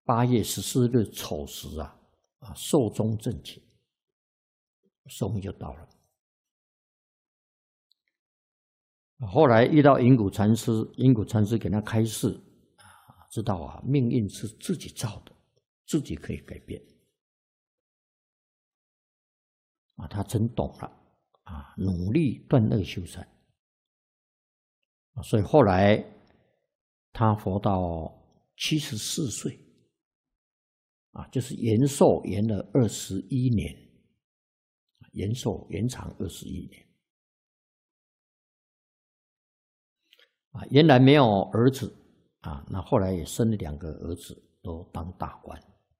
8月14日丑时寿终正寝，寿命就到了。后来遇到银谷禅师，银谷禅师给他开示知道命运是自己造的，自己可以改变他真懂了努力断恶修善所以后来他活到74岁就是延寿延了21年，延长21年原来没有儿子那后来也生了2个儿子，都当大官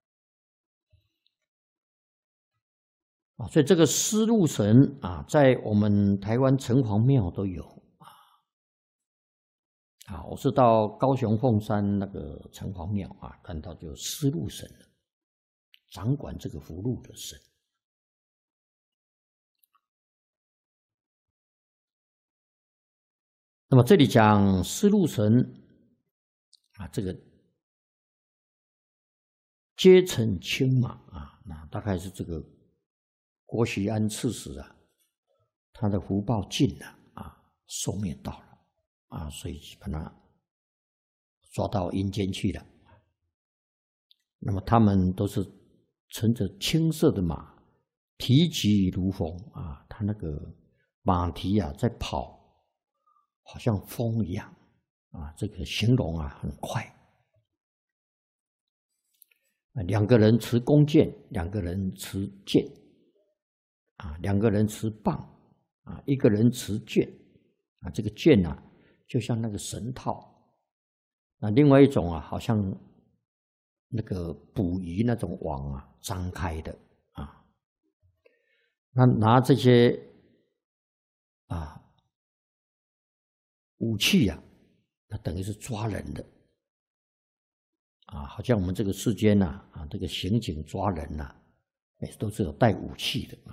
所以这个思路神在我们台湾城隍庙都有我是到高雄凤山那个城隍庙看到就思路神了，掌管这个福禄的神。那么这里讲思路神这个阶层轻马那大概是这个郭徐安刺史他的福报尽了寿命到了所以把他抓到阴间去了。那么他们都是乘着青色的马，蹄疾如风他那个马蹄在跑，好像风一样这个形容很快。2个人持弓箭，2个人持剑2个人持棒1个人持卷这个卷就像那个绳套另外一种好像那个捕鱼那种网张开的那拿这些武器那等于是抓人的好像我们这个世间这个刑警抓人都是有带武器的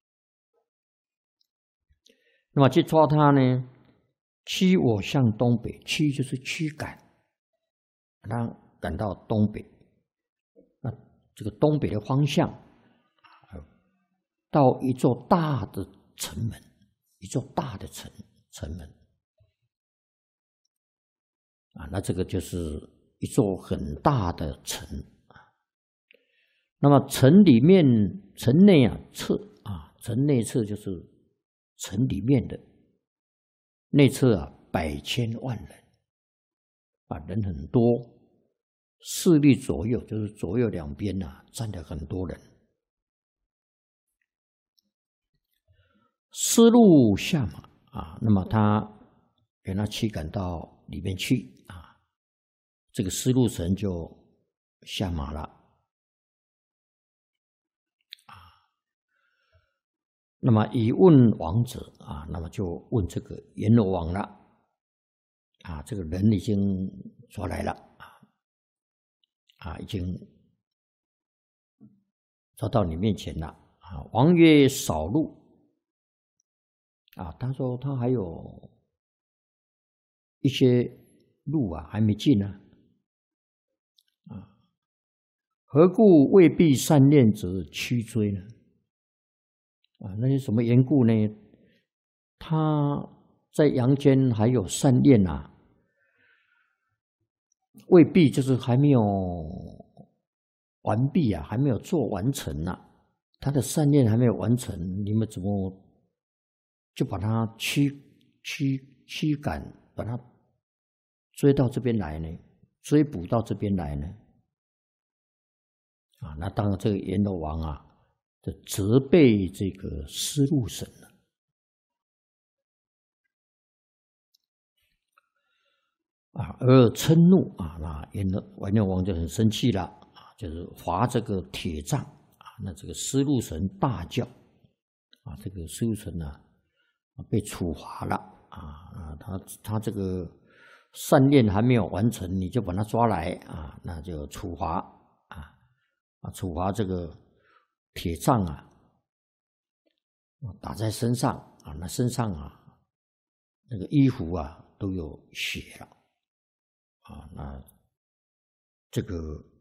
那么去抓他呢，驱我向东北，驱就是驱赶，他赶到东北。那这个东北的方向，到一座大的城门，一座大的城门那这个就是一座很大的城那么城里面、城内侧城内侧就是城里面的，内侧百千万人人很多，势力左右就是左右两边站了很多人。思路下马那么他给他驱赶到里面去这个思路神就下马了那么以问王者那么就问这个阎罗王了这个人已经抓来了已经抓到你面前了王曰少路他说他还有一些路还没尽呢何故未必善念者驱追呢那是什么缘故呢？他在阳间还有善念未必就是还没有完毕还没有做完成他的善念还没有完成，你们怎么就把他驱赶，把他追到这边来呢？追捕到这边来呢？那当然这个阎罗王就责备这个思路神了而嗔怒那阎罗王就很生气了就是罚这个铁杖那这个思路神大叫这个思路神被处罚了他这个善念还没有完成，你就把他抓来那就处罚处罚这个铁杖打在身上那身上那个衣服都有血了那这个